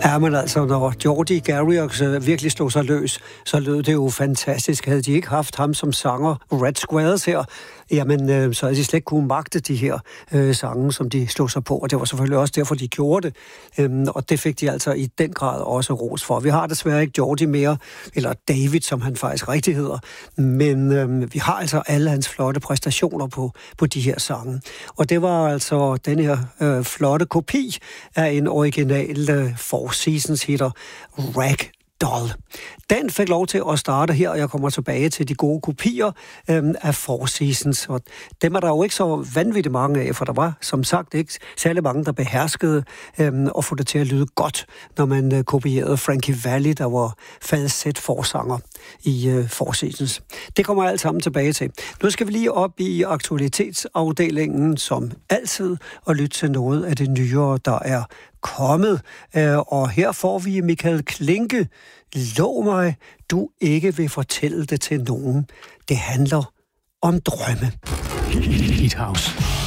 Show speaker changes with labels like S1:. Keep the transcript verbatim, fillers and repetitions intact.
S1: Ja, men altså, når Geordie Garriox øh, virkelig slog sig løs, så lød det jo fantastisk. Havde de ikke haft ham som sanger, Red Squares her, jamen, øh, så havde de slet ikke kunne magte de her øh, sange, som de slog sig på. Og det var selvfølgelig også derfor, de gjorde det. Øhm, og det fik de altså i den grad også ros for. Vi har desværre ikke Geordie mere, eller David, som han faktisk rigtig hedder. Men øh, vi har altså alle hans flotte præstationer på, på de her sange. Og det var altså den her øh, flotte kopi af en original øh, Four Seasons hitter, Ragdoll. Den fik lov til at starte her, og jeg kommer tilbage til de gode kopier øhm, af Four Seasons. Og dem er der jo ikke så vanvittigt mange af, for der var som sagt ikke særlig mange, der beherskede øhm, at få det til at lyde godt, når man øh, kopierede Frankie Valli, der var falset forsanger i øh, Four Seasons. Det kommer jeg alt sammen tilbage til. Nu skal vi lige op i aktualitetsafdelingen, som altid, og lytte til noget af det nyere, der er kommet. Og her får vi Michael Klinke. Lov mig, du ikke vil fortælle det til nogen. Det handler om drømme.
S2: Heat House.